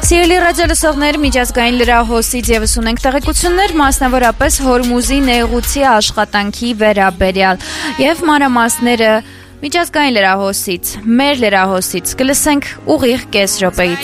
Սիրելի ռադիոլսողներ, միջազգային լրահոսից եւս ունենք տեղեկություններ, մասնավորապես Հորմուզի նեղուցի աշխատանքի վերաբերյալ եւ մանրամասները միջազգային լրահոսից, մեր լրահոսից կլսենք ուղիղ կես րոպեից։